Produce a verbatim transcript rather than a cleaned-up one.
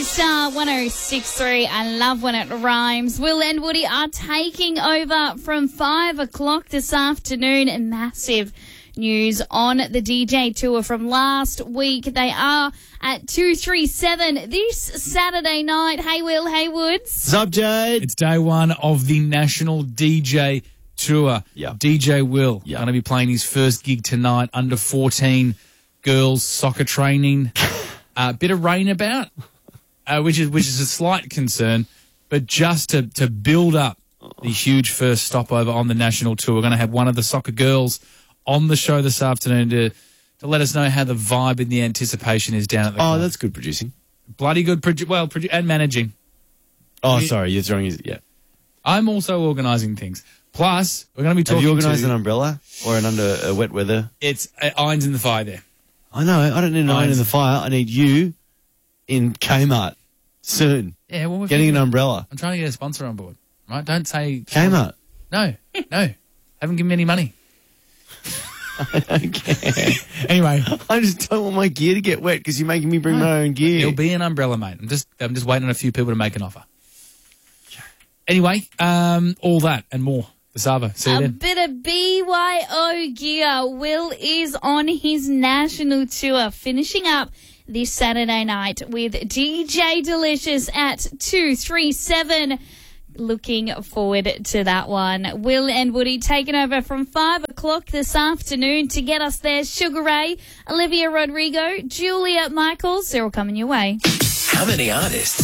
Star one oh six point three. I love when it rhymes. Will and Woody are taking over from five o'clock this afternoon. And massive news on the D J tour from last week. They are at two three seven this Saturday night. Hey, Will. Hey, Woods. What's up, Jade? It's day one of the National D J Tour. Yeah. D J Will Yeah. going to be playing his first gig tonight. Under fourteen girls soccer training. A uh, bit of rain about, uh, which is which is a slight concern. But just to, to build up the huge first stopover on the national tour, we're going to have one of the soccer girls on the show this afternoon to to let us know how the vibe and the anticipation is down at the Oh, club. that's good producing. Bloody good, produ- well, produ- and managing. Oh, You- sorry, you're throwing his, yeah. I'm also organising things. Plus, we're going to be Have talking you organised to... an umbrella or an under uh, wet weather? It's uh, irons in the fire there. I know, I don't need an iron in the fire. I need you in Kmart soon. Yeah, well, we're Getting an umbrella. I'm trying to get a sponsor on board, right? Don't say... Kmart. No, no. Haven't given me any money. I don't care. Anyway, I just don't want my gear to get wet because you're making me bring my own gear. it'll be an umbrella, mate. I'm just I'm just waiting on a few people to make an offer. Anyway, um, all that and more. The Sava. See you A then. bit of B Y O gear. Will is on his national tour, finishing up this Saturday night with D J Delicious at two three seven. Looking forward to that one. Will and Woody taking over from five o'clock this afternoon to get us there. Sugar Ray, Olivia Rodrigo, Julia Michaels, they're all coming your way. How many artists